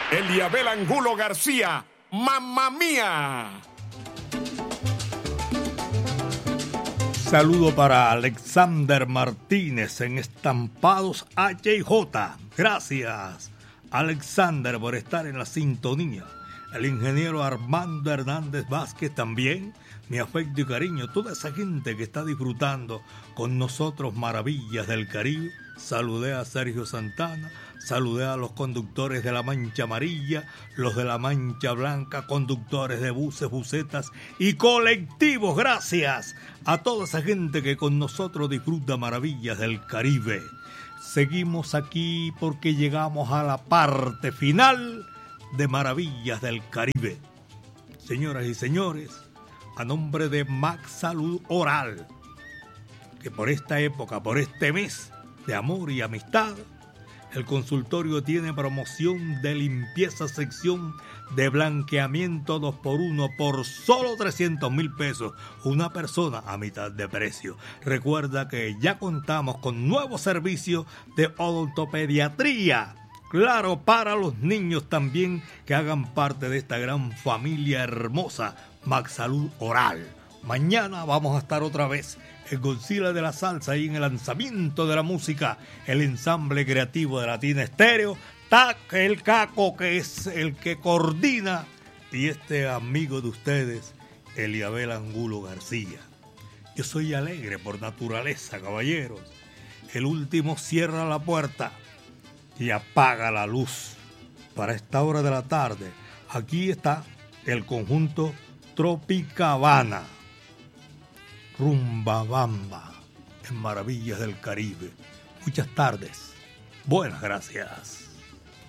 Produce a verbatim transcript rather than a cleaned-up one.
Eliabel Angulo García, ¡Mamma Mía! Saludo para Alexander Martínez en Estampados H J. Gracias, Alexander, por estar en la sintonía. El ingeniero Armando Hernández Vázquez también. Mi afecto y cariño, toda esa gente que está disfrutando con nosotros Maravillas del Caribe. Saludé a Sergio Santana, saludé a los conductores de la Mancha Amarilla, los de la Mancha Blanca, conductores de buses, busetas y colectivos. Gracias a toda esa gente que con nosotros disfruta Maravillas del Caribe. Seguimos aquí porque llegamos a la parte final de Maravillas del Caribe. Señoras y señores, a nombre de Max Salud Oral, que por esta época, por este mes de amor y amistad, el consultorio tiene promoción de limpieza, sección de blanqueamiento dos por uno por solo trescientos mil pesos, una persona a mitad de precio. Recuerda que ya contamos con nuevos servicios de odontopediatría, claro, para los niños también, que hagan parte de esta gran familia hermosa, Max Salud Oral. Mañana vamos a estar otra vez en Godzilla de la Salsa y en el lanzamiento de la música, el ensamble creativo de Latina Estéreo, Tac el Caco, que es el que coordina, y este amigo de ustedes, Eliabel Angulo García. Yo soy alegre por naturaleza, caballeros. El último cierra la puerta y apaga la luz. Para esta hora de la tarde, aquí está el conjunto Tropicabana, Rumba Bamba, en Maravillas del Caribe. Muchas tardes. Buenas gracias.